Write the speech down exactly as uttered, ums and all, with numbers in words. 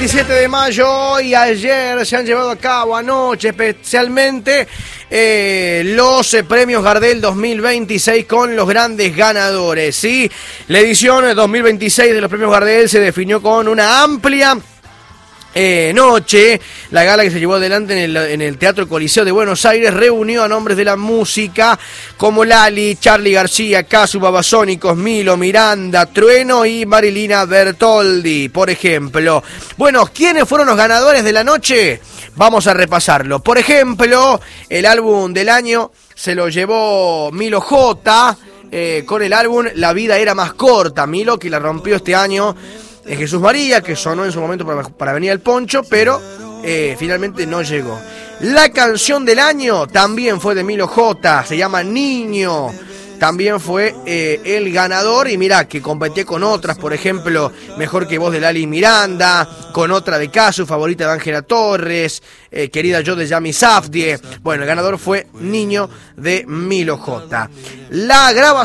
veintisiete de mayo y ayer se han llevado a cabo, anoche especialmente, eh, los eh, premios Gardel dos mil veintiséis con los grandes ganadores, ¿sí? La edición dos mil veintiséis de los premios Gardel se definió con una amplia Eh, noche. La gala que se llevó adelante en el, en el Teatro Coliseo de Buenos Aires reunió a nombres de la música como Lali, Charly García, Casu, Babasónicos, Milo, Miranda, Trueno y Marilina Bertoldi, por ejemplo. Bueno, ¿quiénes fueron los ganadores de la noche? Vamos a repasarlo. Por ejemplo, el álbum del año se lo llevó Milo J, eh, con el álbum La vida era más corta. Milo, que la rompió este año en Jesús María, que sonó en su momento para, para venir el Poncho, pero eh, finalmente no llegó. La canción del año también fue de Milo J, se llama Niño. También fue eh, el ganador, y mirá, que competí con otras, por ejemplo, Mejor que vos de Lali Miranda, con otra de Casu, Favorita de Ángela Torres, eh, Querida yo de Yami Safdie. Bueno, el ganador fue Niño de Milo J. La grabación